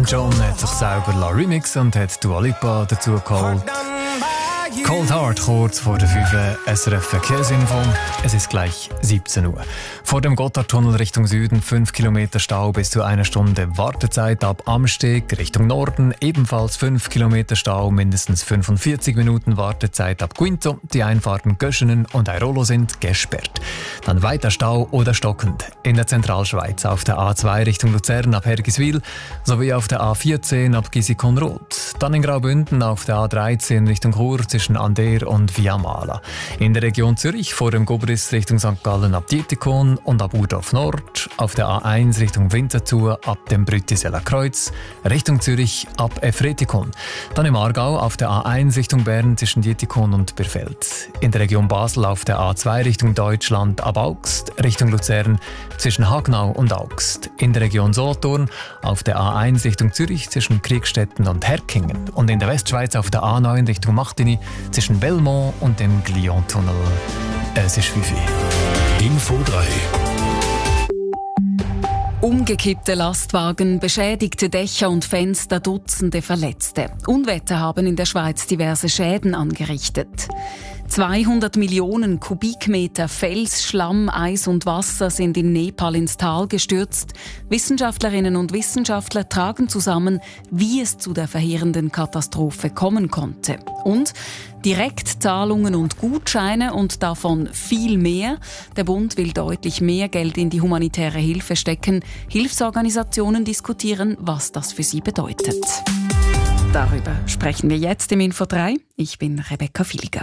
John hat sich selber remixen und hat Dua Lipa dazu geholt. Cold Heart, kurz vor der 5 SRF Verkehrsinfo. Es ist gleich 17 Uhr. Vor dem Gotthardtunnel Richtung Süden 5 Kilometer Stau bis zu 1 Stunde Wartezeit ab Amsteg. Richtung Norden ebenfalls 5 Kilometer Stau, mindestens 45 Minuten Wartezeit ab Quinto. Die Einfahrten Göschenen und Airolo sind gesperrt. Dann weiter Stau oder stockend in der Zentralschweiz auf der A2 Richtung Luzern ab Hergiswil sowie auf der A14 ab Gisicon-Roth. Dann in Graubünden auf der A13 Richtung Chur zwischen Ander und Viamala. In der Region Zürich vor dem Gobris Richtung St. Gallen ab Dietikon und ab Urdorf Nord. Auf der A1 Richtung Winterthur ab dem Brüttiseller Kreuz. Richtung Zürich ab Efretikon. Dann im Aargau auf der A1 Richtung Bern zwischen Dietikon und Birfeld. In der Region Basel auf der A2 Richtung Deutschland ab Augst. Richtung Luzern zwischen Hagnau und Augst. In der Region Solothurn auf der A1 Richtung Zürich zwischen Kriegstetten und Herkingen. Und in der Westschweiz auf der A9 Richtung Machtini zwischen Belmont und dem Glion-Tunnel. Es ist 5 Uhr. Info 3. Umgekippte Lastwagen, beschädigte Dächer und Fenster, Dutzende Verletzte. Unwetter haben in der Schweiz diverse Schäden angerichtet. 200 Millionen Kubikmeter Fels, Schlamm, Eis und Wasser sind in Nepal ins Tal gestürzt. Wissenschaftlerinnen und Wissenschaftler tragen zusammen, wie es zu der verheerenden Katastrophe kommen konnte. Und Direktzahlungen und Gutscheine und davon viel mehr. Der Bund will deutlich mehr Geld in die humanitäre Hilfe stecken. Hilfsorganisationen diskutieren, was das für sie bedeutet. Darüber sprechen wir jetzt im Info 3. Ich bin Rebecca Filger.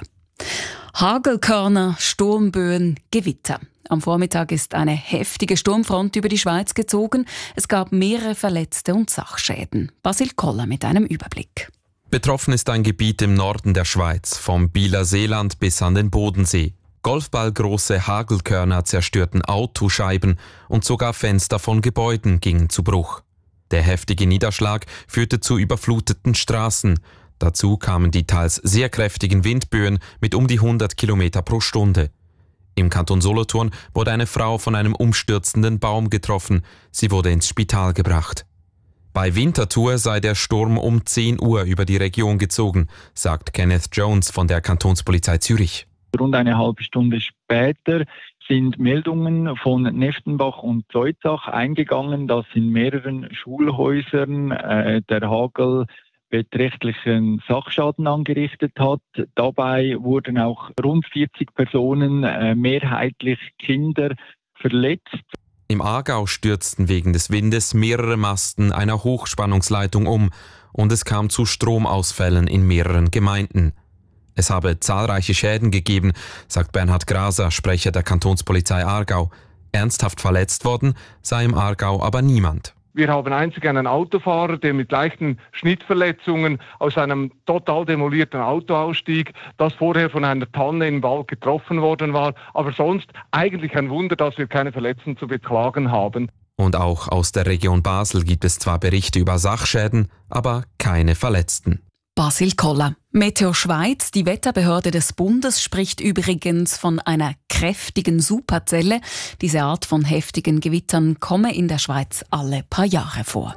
Hagelkörner, Sturmböen, Gewitter. Am Vormittag ist eine heftige Sturmfront über die Schweiz gezogen. Es gab mehrere Verletzte und Sachschäden. Basil Koller mit einem Überblick. Betroffen ist ein Gebiet im Norden der Schweiz, vom Bieler Seeland bis an den Bodensee. Golfballgroße Hagelkörner zerstörten Autoscheiben und sogar Fenster von Gebäuden gingen zu Bruch. Der heftige Niederschlag führte zu überfluteten Straßen. Dazu kamen die teils sehr kräftigen Windböen mit um die 100 Kilometer pro Stunde. Im Kanton Solothurn wurde eine Frau von einem umstürzenden Baum getroffen. Sie wurde ins Spital gebracht. Bei Winterthur sei der Sturm um 10 Uhr über die Region gezogen, sagt Kenneth Jones von der Kantonspolizei Zürich. Rund eine halbe Stunde später sind Meldungen von Neftenbach und Zeuzach eingegangen, dass in mehreren Schulhäusern der Hagel beträchtlichen Sachschaden angerichtet hat. Dabei wurden auch rund 40 Personen, mehrheitlich Kinder, verletzt. Im Aargau stürzten wegen des Windes mehrere Masten einer Hochspannungsleitung um und es kam zu Stromausfällen in mehreren Gemeinden. Es habe zahlreiche Schäden gegeben, sagt Bernhard Graser, Sprecher der Kantonspolizei Aargau. Ernsthaft verletzt worden sei im Aargau aber niemand. Wir haben einzig einen Autofahrer, der mit leichten Schnittverletzungen aus einem total demolierten Auto ausstieg, das vorher von einer Tanne im Wald getroffen worden war. Aber sonst eigentlich ein Wunder, dass wir keine Verletzten zu beklagen haben. Und auch aus der Region Basel gibt es zwar Berichte über Sachschäden, aber keine Verletzten. Basil Koller. Meteo Schweiz, die Wetterbehörde des Bundes, spricht übrigens von einer kräftigen Superzelle. Diese Art von heftigen Gewittern komme in der Schweiz alle paar Jahre vor.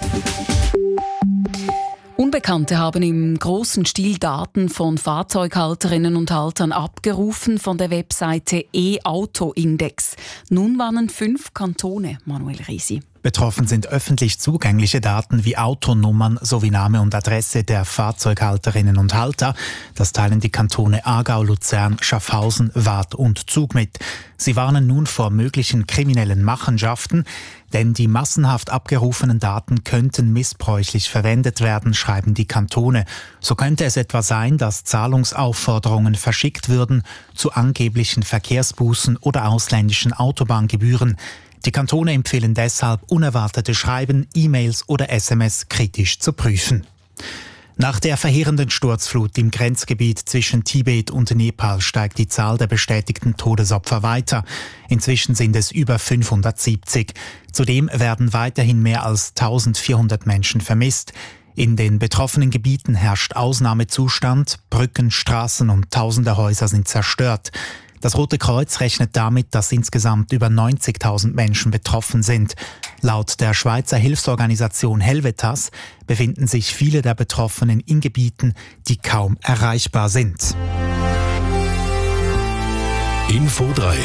Unbekannte haben im großen Stil Daten von Fahrzeughalterinnen und Haltern abgerufen von der Webseite E-Auto-Index. Nun warnen 5 Kantone, Manuel Risi. Betroffen sind öffentlich zugängliche Daten wie Autonummern sowie Name und Adresse der Fahrzeughalterinnen und Halter. Das teilen die Kantone Aargau, Luzern, Schaffhausen, Waadt und Zug mit. Sie warnen nun vor möglichen kriminellen Machenschaften, denn die massenhaft abgerufenen Daten könnten missbräuchlich verwendet werden, schreiben die Kantone. So könnte es etwa sein, dass Zahlungsaufforderungen verschickt würden zu angeblichen Verkehrsbußen oder ausländischen Autobahngebühren. Die Kantone empfehlen deshalb, unerwartete Schreiben, E-Mails oder SMS kritisch zu prüfen. Nach der verheerenden Sturzflut im Grenzgebiet zwischen Tibet und Nepal steigt die Zahl der bestätigten Todesopfer weiter. Inzwischen sind es über 570. Zudem werden weiterhin mehr als 1400 Menschen vermisst. In den betroffenen Gebieten herrscht Ausnahmezustand, Brücken, Straßen und tausende Häuser sind zerstört. Das Rote Kreuz rechnet damit, dass insgesamt über 90.000 Menschen betroffen sind. Laut der Schweizer Hilfsorganisation Helvetas befinden sich viele der Betroffenen in Gebieten, die kaum erreichbar sind. Info 3.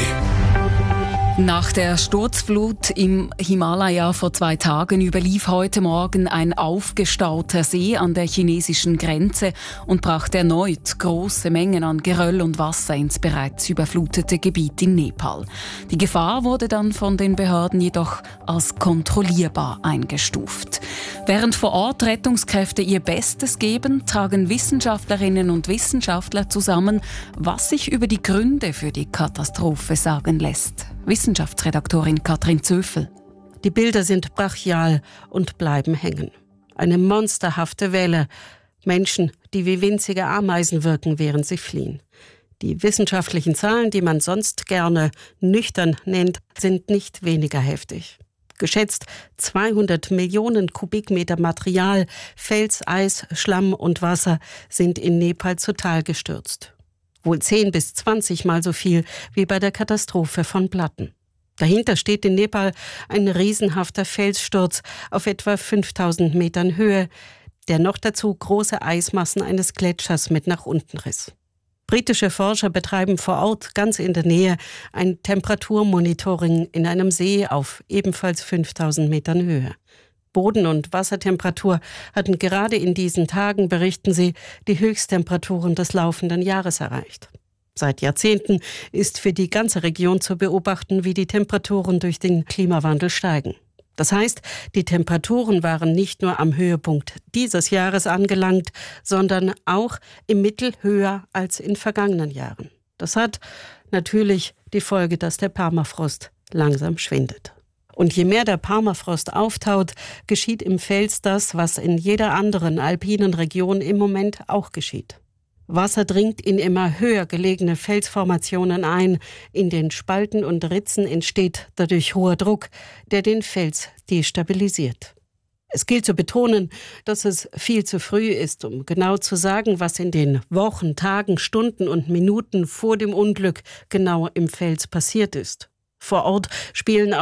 Nach der Sturzflut im Himalaya vor 2 Tagen überlief heute Morgen ein aufgestauter See an der chinesischen Grenze und brachte erneut große Mengen an Geröll und Wasser ins bereits überflutete Gebiet in Nepal. Die Gefahr wurde dann von den Behörden jedoch als kontrollierbar eingestuft. Während vor Ort Rettungskräfte ihr Bestes geben, tragen Wissenschaftlerinnen und Wissenschaftler zusammen, was sich über die Gründe für die Katastrophe sagen lässt. Wissenschaftsredaktorin Katrin Zöfel. Die Bilder sind brachial und bleiben hängen. Eine monsterhafte Welle. Menschen, die wie winzige Ameisen wirken, während sie fliehen. Die wissenschaftlichen Zahlen, die man sonst gerne nüchtern nennt, sind nicht weniger heftig. Geschätzt 200 Millionen Kubikmeter Material, Fels, Eis, Schlamm und Wasser sind in Nepal zu Tal gestürzt. Wohl 10 bis 20 Mal so viel wie bei der Katastrophe von Platten. Dahinter steht in Nepal ein riesenhafter Felssturz auf etwa 5000 Metern Höhe, der noch dazu große Eismassen eines Gletschers mit nach unten riss. Britische Forscher betreiben vor Ort, ganz in der Nähe, ein Temperaturmonitoring in einem See auf ebenfalls 5000 Metern Höhe. Boden- und Wassertemperatur hatten gerade in diesen Tagen, berichten sie, die Höchsttemperaturen des laufenden Jahres erreicht. Seit Jahrzehnten ist für die ganze Region zu beobachten, wie die Temperaturen durch den Klimawandel steigen. Das heißt, die Temperaturen waren nicht nur am Höhepunkt dieses Jahres angelangt, sondern auch im Mittel höher als in vergangenen Jahren. Das hat natürlich die Folge, dass der Permafrost langsam schwindet. Und je mehr der Permafrost auftaut, geschieht im Fels das, was in jeder anderen alpinen Region im Moment auch geschieht. Wasser dringt in immer höher gelegene Felsformationen ein. In den Spalten und Ritzen entsteht dadurch hoher Druck, der den Fels destabilisiert. Es gilt zu betonen, dass es viel zu früh ist, um genau zu sagen, was in den Wochen, Tagen, Stunden und Minuten vor dem Unglück genau im Fels passiert ist. Vor Ort spielen